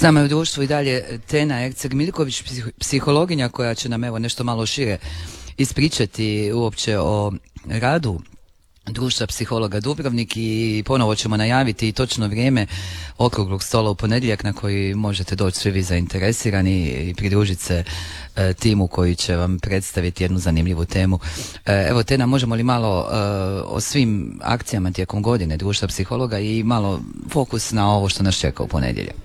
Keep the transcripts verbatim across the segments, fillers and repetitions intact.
nama je u društvu i dalje Tena Erceg-Miljković, psihologinja koja će nam evo nešto malo šire ispričati uopće o radu Društva psihologa Dubrovnik i ponovo ćemo najaviti točno vrijeme okruglog stola u ponedjeljak na koji možete doći svi vi zainteresirani i pridružiti se e, timu koji će vam predstaviti jednu zanimljivu temu. E, evo Tena, možemo li malo e, o svim akcijama tijekom godine Društva psihologa i malo fokus na ovo što nas čeka u ponedjeljak?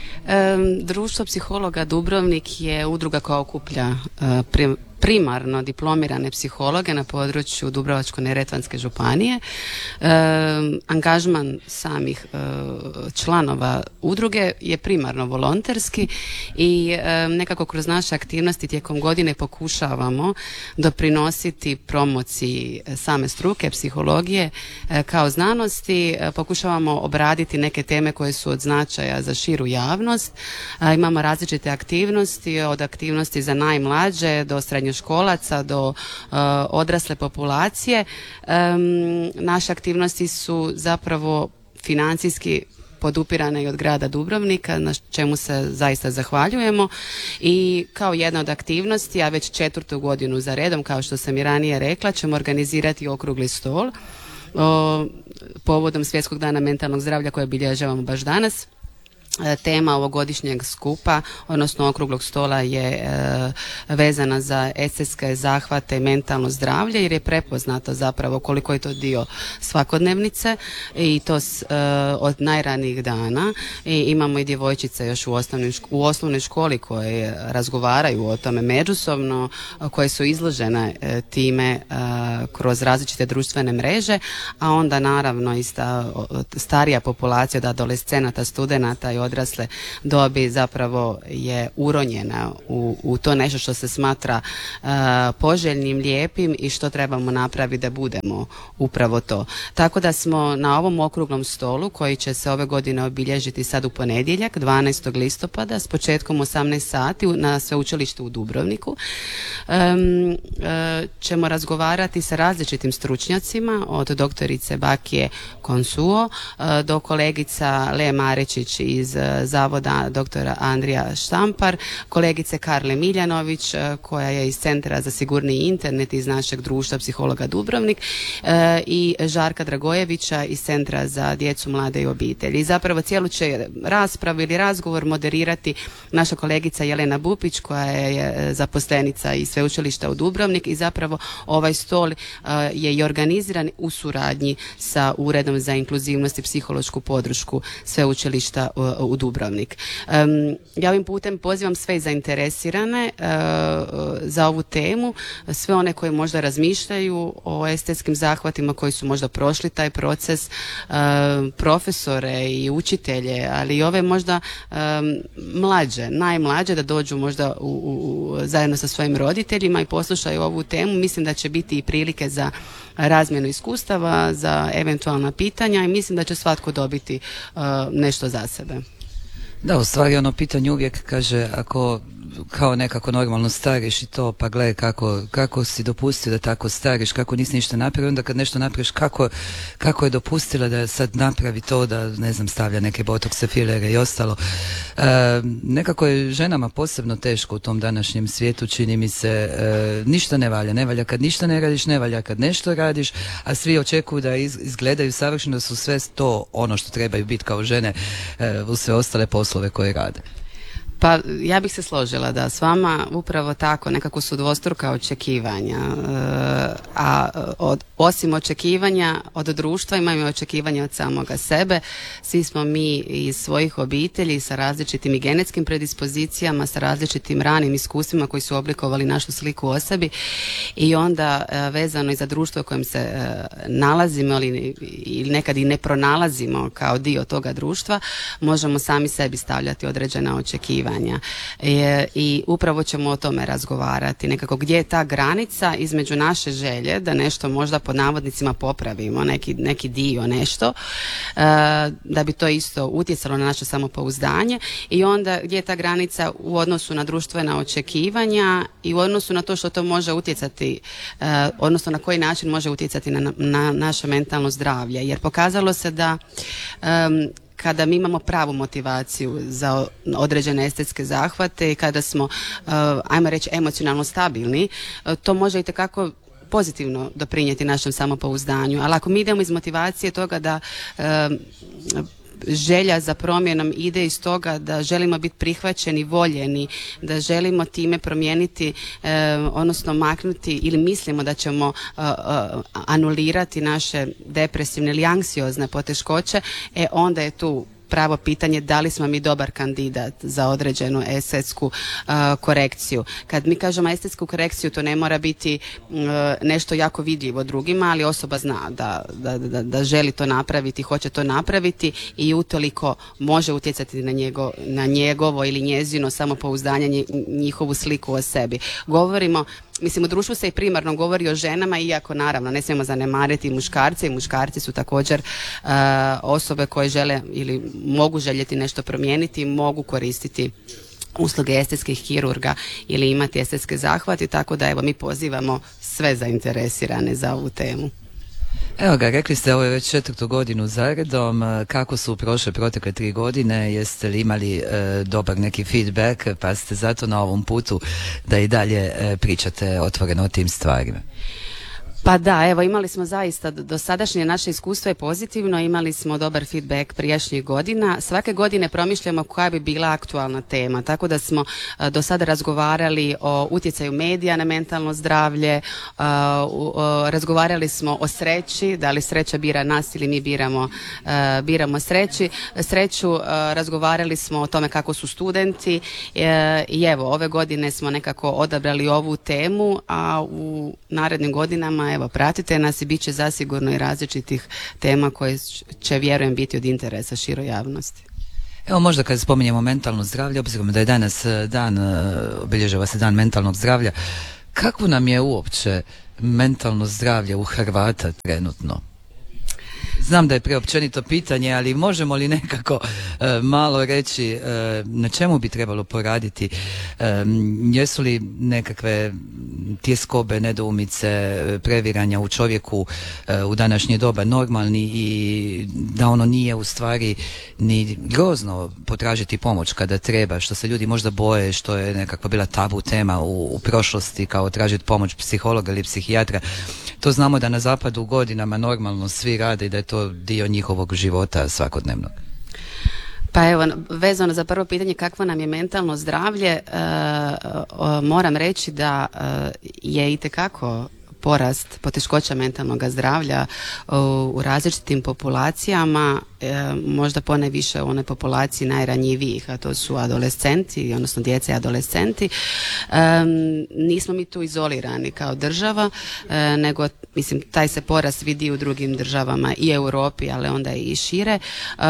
Društvo psihologa Dubrovnik je udruga koja okuplja uh, primarno diplomirane psihologe na području Dubrovačko-neretvanske županije. E, angažman samih e, članova udruge je primarno volonterski i e, nekako kroz naše aktivnosti tijekom godine pokušavamo doprinositi promociji same struke psihologije e, kao znanosti. E, pokušavamo obraditi neke teme koje su od značaja za širu javnost. E, imamo različite aktivnosti, od aktivnosti za najmlađe do srednje školaca do uh, odrasle populacije. Um, naše aktivnosti su zapravo financijski podupirane i od grada Dubrovnika, na čemu se zaista zahvaljujemo, i kao jedna od aktivnosti, a već četvrtu godinu za redom, kao što sam i ranije rekla, ćemo organizirati okrugli stol o, povodom Svjetskog dana mentalnog zdravlja koje obilježavamo baš danas. Tema ovogodišnjeg skupa, odnosno okruglog stola, je e, vezana za estetske zahvate i mentalno zdravlje, jer je prepoznato zapravo koliko je to dio svakodnevnice i to s, e, od najranijih dana. I imamo i djevojčice još u, osnovnoj, u osnovnoj školi koje razgovaraju o tome međusobno, koje su izložene e, time e, kroz različite društvene mreže, a onda naravno i sta, starija populacija od adolescenata, studenata i odrasle dobi zapravo je uronjena u, u to nešto što se smatra uh, poželjnim, lijepim i što trebamo napraviti da budemo upravo to. Tako da smo na ovom okruglom stolu koji će se ove godine obilježiti sad u ponedjeljak, dvanaestog listopada, s početkom osamnaest sati na sveučilištu u Dubrovniku, um, uh, ćemo razgovarati sa različitim stručnjacima, od doktorice Bakije Konsuo uh, do kolegica Le Marečić iz zavoda doktora Andrija Štampar, kolegice Karle Miljanović koja je iz Centra za sigurniji internet iz našeg društva psihologa Dubrovnik i Žarka Dragojevića iz Centra za djecu, mlade i obitelji. I zapravo cijelu će raspravu ili razgovor moderirati naša kolegica Jelena Bupić koja je zaposlenica iz sveučilišta u Dubrovnik i zapravo ovaj stol je i organiziran u suradnji sa Uredom za inkluzivnost i psihološku podršku sveučilišta u Dubrovnik. Um, ja ovim putem pozivam sve zainteresirane uh, za ovu temu, sve one koji možda razmišljaju o estetskim zahvatima, koji su možda prošli taj proces, uh, profesore i učitelje, ali i ove možda um, mlađe, najmlađe, da dođu možda u, u, zajedno sa svojim roditeljima i poslušaju ovu temu. Mislim da će biti i prilike za razmjenu iskustava, za eventualna pitanja i mislim da će svatko dobiti uh, nešto za sebe. Da, u stvari ono pitanje uvijek kaže, ako kao nekako normalno stariš i to, pa gledaj kako, kako si dopustio da tako stariš, kako nisi ništa napravio, onda kad nešto napraviš, kako, kako je dopustila da sad napravi to, da ne znam, stavlja neke botokse, filere i ostalo. E, nekako je ženama posebno teško u tom današnjem svijetu, čini mi se, e, ništa ne valja, ne valja kad ništa ne radiš, ne valja kad nešto radiš, a svi očekuju da iz, izgledaju savršeno, da su sve to ono što trebaju biti kao žene e, u sve ostale poslove koje rade. Pa ja bih se složila da s vama upravo tako, nekako su dvostruka očekivanja, a od, osim očekivanja od društva imamo i očekivanja od samoga sebe. Svi smo mi iz svojih obitelji sa različitim i genetskim predispozicijama, sa različitim ranim iskustvima koji su oblikovali našu sliku o sebi i onda vezano i za društvo u kojem se nalazimo ili, ili nekad i ne pronalazimo kao dio toga društva, možemo sami sebi stavljati određena očekivanja. I, i upravo ćemo o tome razgovarati, nekako gdje je ta granica između naše želje da nešto možda pod navodnicima popravimo, neki, neki dio, nešto, uh, da bi to isto utjecalo na naše samopouzdanje i onda gdje je ta granica u odnosu na društvena očekivanja i u odnosu na to što to može utjecati, uh, odnosno na koji način može utjecati na, na naše mentalno zdravlje, jer pokazalo se da um, kada mi imamo pravu motivaciju za određene estetske zahvate i kada smo, uh, ajmo reći, emocionalno stabilni, uh, to može itekako pozitivno doprinijeti našem samopouzdanju. Ali ako mi idemo iz motivacije toga da uh, želja za promjenom ide iz toga da želimo biti prihvaćeni, voljeni, da želimo time promijeniti, eh, odnosno maknuti ili mislimo da ćemo uh, uh, anulirati naše depresivne ili anksiozne poteškoće, e onda je tu pravo pitanje da li smo mi dobar kandidat za određenu estetsku uh, korekciju. Kad mi kažemo estetsku korekciju, to ne mora biti uh, nešto jako vidljivo drugima, ali osoba zna da, da, da, da želi to napraviti, hoće to napraviti i utoliko može utjecati na, njego, na njegovo ili njezino samopouzdanje, njihovu sliku o sebi. Govorimo, mislim, u društvu se i primarno govori o ženama, iako naravno ne smijemo zanemariti muškarce, i muškarci su također uh, osobe koje žele ili mogu željeti nešto promijeniti, mogu koristiti usluge estetskih kirurga ili imati estetske zahvate, tako da evo mi pozivamo sve zainteresirane za ovu temu. Evo ga, rekli ste, ovo je već četvrtu godinu zaredom, kako su prošle protekle tri godine, jeste li imali e, dobar neki feedback, pa ste zato na ovom putu da i dalje e, pričate otvoreno o tim stvarima? Pa da, evo imali smo zaista, dosadašnje naše iskustvo je pozitivno, imali smo dobar feedback prijašnjih godina. Svake godine promišljamo koja bi bila aktualna tema, tako da smo uh, do sada razgovarali o utjecaju medija na mentalno zdravlje, uh, uh, razgovarali smo o sreći, da li sreća bira nas ili mi biramo, uh, biramo sreći, sreću, uh, razgovarali smo o tome kako su studenti uh, i evo ove godine smo nekako odabrali ovu temu, a u narednim godinama evo, pratite nas i bit će zasigurno i različitih tema koje će, vjerujem, biti od interesa široj javnosti. Evo možda kad spominjemo mentalno zdravlje, obzirom da je danas dan, obilježava se dan mentalnog zdravlja, kako nam je uopće mentalno zdravlje u Hrvata trenutno? Znam da je preopćenito pitanje, ali možemo li nekako e, malo reći e, na čemu bi trebalo poraditi? E, jesu li nekakve tjeskobe, nedoumice, previranja u čovjeku e, u današnje doba normalni i da ono nije u stvari ni grozno potražiti pomoć kada treba, što se ljudi možda boje, što je nekakva bila tabu tema u, u prošlosti kao tražiti pomoć psihologa ili psihijatra. To znamo da na zapadu godinama normalno svi rade i da je to dio njihovog života svakodnevnog. Pa evo, vezano za prvo pitanje kakvo nam je mentalno zdravlje, e, o, moram reći da e, je itekako porast poteškoća mentalnog zdravlja u, u različitim populacijama, e, možda ponajviše u onoj populaciji najranjivijih, a to su adolescenti, odnosno djeca i adolescenti. E, nismo mi tu izolirani kao država, e, nego mislim taj se porast vidi u drugim državama i Europi, ali onda i šire. E,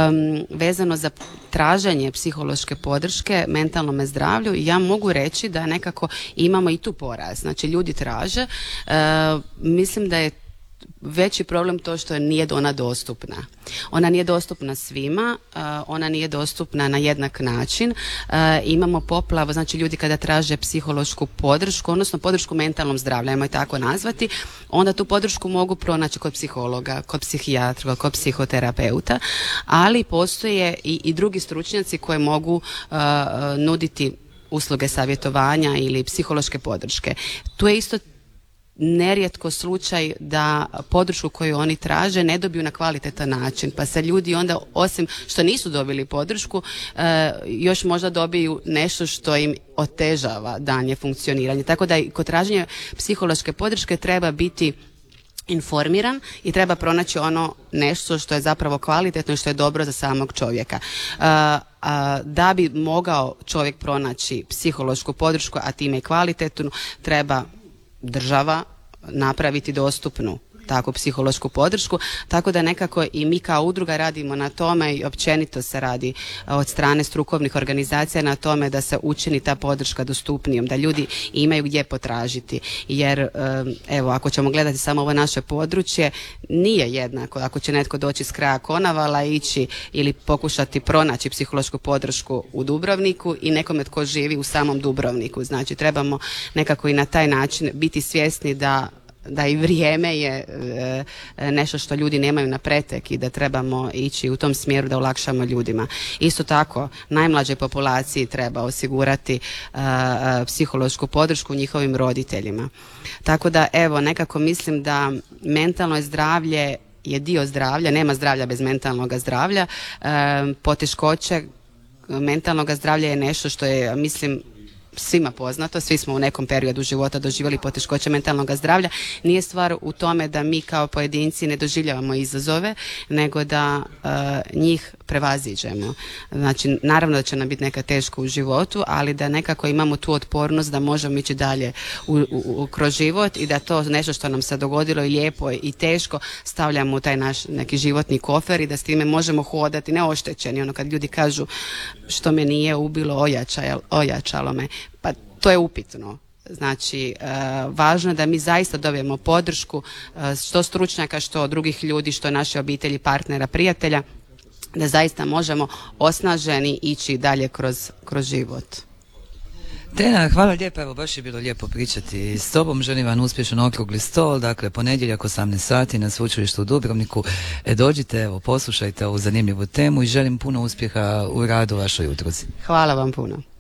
vezano za traženje psihološke podrške mentalnom zdravlju, ja mogu reći da nekako imamo i tu porast. Znači ljudi traže. E, mislim da je veći problem to što nije ona dostupna. Ona nije dostupna svima, uh, ona nije dostupna na jednak način. Uh, imamo poplavu, znači ljudi kada traže psihološku podršku, odnosno podršku mentalnom zdravlju, ajmo je tako nazvati, onda tu podršku mogu pronaći kod psihologa, kod psihijatra, kod psihoterapeuta, ali postoje i, i drugi stručnjaci koji mogu uh, nuditi usluge savjetovanja ili psihološke podrške. Tu je isto nerijetko slučaj da podršku koju oni traže ne dobiju na kvalitetan način, pa se ljudi onda, osim što nisu dobili podršku, e, još možda dobiju nešto što im otežava daljnje funkcioniranje. Tako da i kod traženja psihološke podrške treba biti informiran i treba pronaći ono nešto što je zapravo kvalitetno i što je dobro za samog čovjeka. Uh, uh, da bi mogao čovjek pronaći psihološku podršku, a time i kvalitetnu, treba država napraviti dostupnu takvu psihološku podršku, tako da nekako i mi kao udruga radimo na tome i općenito se radi od strane strukovnih organizacija na tome da se učini ta podrška dostupnijom, da ljudi imaju gdje potražiti, jer evo ako ćemo gledati samo ovo naše područje, nije jednako ako će netko doći s kraja Konavala ići ili pokušati pronaći psihološku podršku u Dubrovniku i nekome tko živi u samom Dubrovniku. Znači trebamo nekako i na taj način biti svjesni da da i vrijeme je e, nešto što ljudi nemaju na pretek i da trebamo ići u tom smjeru da olakšamo ljudima. Isto tako, najmlađoj populaciji treba osigurati e, e, psihološku podršku njihovim roditeljima. Tako da, evo, nekako mislim da mentalno zdravlje je dio zdravlja, nema zdravlja bez mentalnog zdravlja. E, poteškoće mentalnog zdravlja je nešto što je, mislim, svima poznato, svi smo u nekom periodu života doživjeli poteškoće mentalnog zdravlja. Nije stvar u tome da mi kao pojedinci ne doživljavamo izazove, nego da uh, njih prevaziđemo. Znači, naravno da će nam biti neka teško u životu, ali da nekako imamo tu otpornost da možemo ići dalje u, u, u, kroz život i da to nešto što nam se dogodilo i lijepo i teško stavljamo u taj naš neki životni kofer i da s time možemo hodati neoštećeni. Ono kad ljudi kažu što me nije ubilo, ojačalo, ojačalo me. Pa to je upitno. Znači, e, važno je da mi zaista dobijemo podršku e, što stručnjaka, što drugih ljudi, što naše obitelji, partnera, prijatelja, da zaista možemo osnaženi ići dalje kroz, kroz život. Tena, hvala lijepa, evo baš je bilo lijepo pričati s tobom, želim vam uspješan okrugli stol, dakle ponedjeljak osamnaest sati na Sveučilištu u Dubrovniku, e, dođite, evo poslušajte ovu zanimljivu temu i želim puno uspjeha u radu vašoj udruzi. Hvala vam puno.